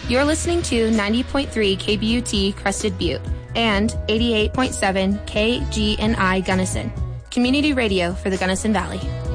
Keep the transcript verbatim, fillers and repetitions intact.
You're listening to ninety point three K B U T Crested Butte and eighty-eight point seven K G N I Gunnison, community radio for the Gunnison Valley.